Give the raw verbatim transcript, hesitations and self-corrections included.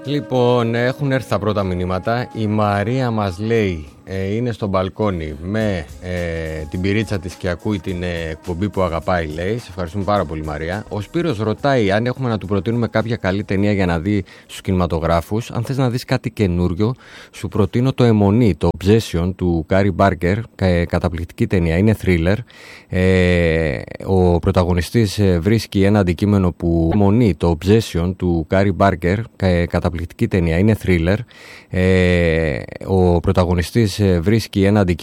Λοιπόν, έχουν έρθει τα πρώτα μηνύματα. Η Μαρία μας λέει ε, είναι στο μπαλκόνι με ε, την πυρίτσα της και ακούει την ε, εκπομπή που αγαπάει, λέει. Σε ευχαριστούμε πάρα πολύ, Μαρία. Ο Σπύρος ρωτάει αν έχουμε να του προτείνουμε κάποια καλή ταινία για να δει στους κινηματογράφους. Αν θες να δεις κάτι καινούριο, σου προτείνω το Αιμονή, το Obsession του Κάρι Μπάρκερ. Ε, καταπληκτική ταινία, είναι thriller. Ε, ο πρωταγωνιστής ε, βρίσκει ένα αντικείμενο που... Αιμονή, το Obsession του Κάρι Μπάρκερ. Ε, καταπληκτική ταινία, είναι thriller. Ε, ο πρωταγωνιστής βρίσκει ένα αντικείμενο